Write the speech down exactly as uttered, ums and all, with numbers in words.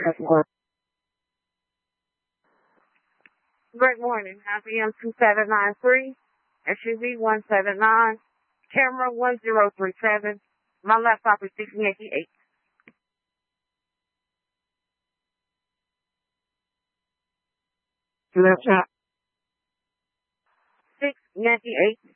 Great morning. I B M two seven nine three, S U V one seven nine, camera one zero three seven. My laptop is six Yankee eight. Left shot. six Yankee eight.